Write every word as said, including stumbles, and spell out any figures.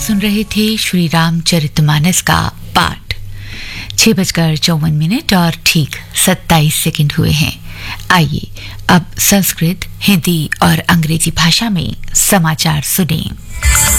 सुन रहे थे श्री रामचरितमानस का पाठ। छह बजकर चौवन मिनट और ठीक सत्ताईस सेकंड हुए हैं। आइए अब संस्कृत, हिंदी और अंग्रेजी भाषा में समाचार सुनें।